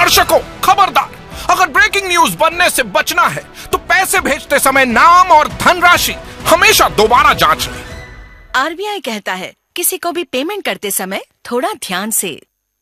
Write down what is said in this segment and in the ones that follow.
दर्शकों खबरदार, अगर ब्रेकिंग न्यूज बनने से बचना है तो पैसे भेजते समय नाम और धनराशि हमेशा दोबारा जांच लें। आरबीआई कहता है किसी को भी पेमेंट करते समय थोड़ा ध्यान से।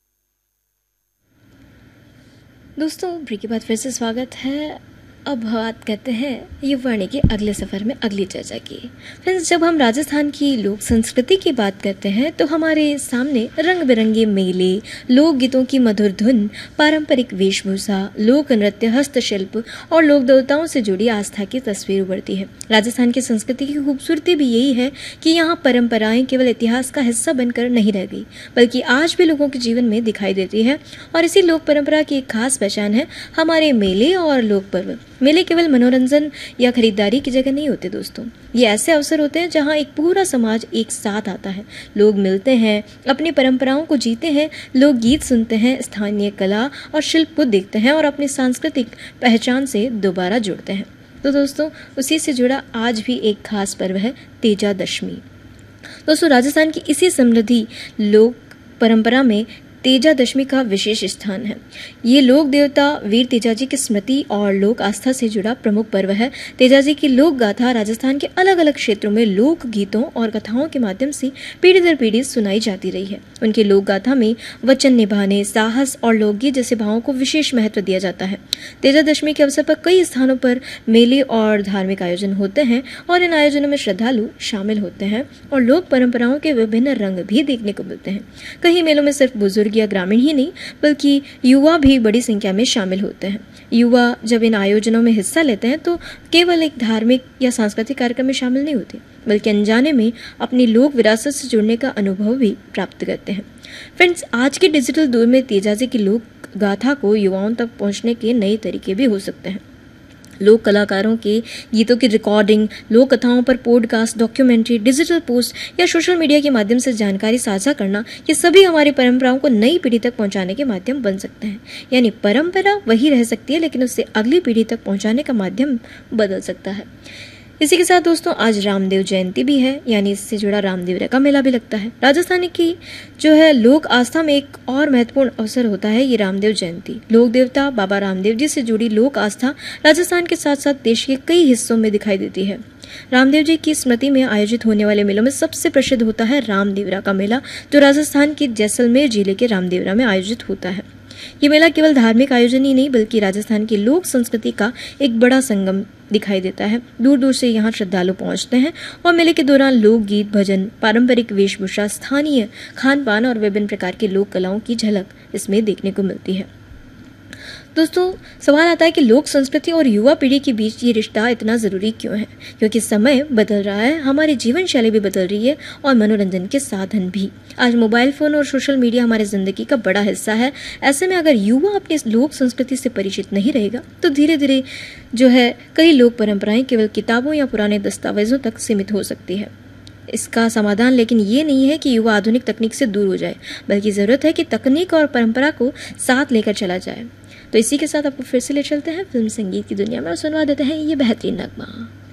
दोस्तों ब्रेक के बाद फिर से स्वागत है। अब बात करते हैं युवावाणी के अगले सफ़र में अगली चर्चा की। फ्रेंड्स, जब हम राजस्थान की लोक संस्कृति की बात करते हैं तो हमारे सामने रंग बिरंगे मेले, लोकगीतों की मधुर धुन, पारंपरिक वेशभूषा, लोक नृत्य, हस्तशिल्प और लोक देवताओं से जुड़ी आस्था की तस्वीर उभरती है। राजस्थान की संस्कृति की खूबसूरती भी यही है कि यहाँ परंपराएं केवल इतिहास का हिस्सा बनकर नहीं रह गई, बल्कि आज भी लोगों के जीवन में दिखाई देती है। और इसी लोक परंपरा की एक खास पहचान है हमारे मेले और लोक पर्व। मेले केवल मनोरंजन या खरीदारी की जगह नहीं होते दोस्तों, ये ऐसे अवसर होते हैं जहां एक पूरा समाज एक साथ आता है। लोग मिलते हैं, अपनी परंपराओं को जीते हैं, लोक गीत सुनते हैं, स्थानीय कला और शिल्प को देखते हैं और अपनी सांस्कृतिक पहचान से दोबारा जुड़ते हैं। तो दोस्तों, उसी से जुड़ा आज भी एक खास पर्व है तेजा दशमी। दोस्तों, राजस्थान की इसी समृद्धि लोक परंपरा में तेजा दशमी का विशेष स्थान है। ये लोक देवता वीर तेजाजी की स्मृति और लोक आस्था से जुड़ा प्रमुख पर्व है। तेजाजी की लोक गाथा राजस्थान के अलग अलग क्षेत्रों में लोक गीतों और कथाओं के माध्यम से पीढ़ी दर पीढ़ी सुनाई जाती रही है। उनकी लोक गाथा में वचन निभाने, साहस और लोकगीत जैसे भावों को विशेष महत्व दिया जाता है। तेजा दशमी के अवसर पर कई स्थानों पर मेले और धार्मिक आयोजन होते हैं और इन आयोजनों में श्रद्धालु शामिल होते हैं और लोक परंपराओं के विभिन्न रंग भी देखने को मिलते हैं। कई मेलों में सिर्फ बुजुर्ग या ग्रामीण ही नहीं बल्कि युवा भी बड़ी संख्या में शामिल होते हैं। युवा जब इन आयोजनों में हिस्सा लेते हैं तो केवल एक धार्मिक या सांस्कृतिक कार्यक्रम में शामिल नहीं होते, बल्कि अनजाने में अपनी लोक विरासत से जुड़ने का अनुभव भी प्राप्त करते हैं। फ्रेंड्स, आज के डिजिटल दौर में तेजाजी की लोक गाथा को युवाओं तक पहुंचने के नए तरीके भी हो सकते हैं। लोक कलाकारों के गीतों की रिकॉर्डिंग, लोक कथाओं पर पॉडकास्ट, डॉक्यूमेंट्री, डिजिटल पोस्ट या सोशल मीडिया के माध्यम से जानकारी साझा करना, ये सभी हमारी परंपराओं को नई पीढ़ी तक पहुंचाने के माध्यम बन सकते हैं। यानी परंपरा वही रह सकती है, लेकिन उससे अगली पीढ़ी तक पहुंचाने का माध्यम बदल सकता है। इसी के साथ दोस्तों, आज रामदेव जयंती भी है, यानी इससे जुड़ा रामदेवरा का मेला भी लगता है। राजस्थान की जो है लोक आस्था में एक और महत्वपूर्ण अवसर होता है ये रामदेव जयंती। लोक देवता बाबा रामदेव जी से जुड़ी लोक आस्था राजस्थान के साथ साथ देश के कई हिस्सों में दिखाई देती है। रामदेव जी की स्मृति में आयोजित होने वाले मेलों में सबसे प्रसिद्ध होता है रामदेवरा का मेला, जो राजस्थान के जैसलमेर जिले के रामदेवरा में आयोजित होता है। ये मेला केवल धार्मिक आयोजन ही नहीं बल्कि राजस्थान की लोक संस्कृति का एक बड़ा संगम दिखाई देता है। दूर दूर से यहाँ श्रद्धालु पहुँचते हैं और मेले के दौरान लोकगीत, भजन, पारंपरिक वेशभूषा, स्थानीय खान पान और विभिन्न प्रकार के लोक कलाओं की झलक इसमें देखने को मिलती है। दोस्तों, सवाल आता है कि लोक संस्कृति और युवा पीढ़ी के बीच ये रिश्ता इतना ज़रूरी क्यों है? क्योंकि समय बदल रहा है, हमारी जीवन शैली भी बदल रही है और मनोरंजन के साधन भी। आज मोबाइल फ़ोन और सोशल मीडिया हमारी ज़िंदगी का बड़ा हिस्सा है। ऐसे में अगर युवा अपनी लोक संस्कृति से परिचित नहीं रहेगा तो धीरे धीरे जो है कई लोक परंपराएं केवल किताबों या पुराने दस्तावेजों तक सीमित हो सकती है। इसका समाधान लेकिन ये नहीं है कि युवा आधुनिक तकनीक से दूर हो जाए, बल्कि ज़रूरत है कि तकनीक और परंपरा को साथ लेकर चला जाए। तो इसी के साथ आपको फिर से ले चलते हैं फिल्म संगीत की दुनिया में और सुनवा देते हैं ये बेहतरीन नगमा।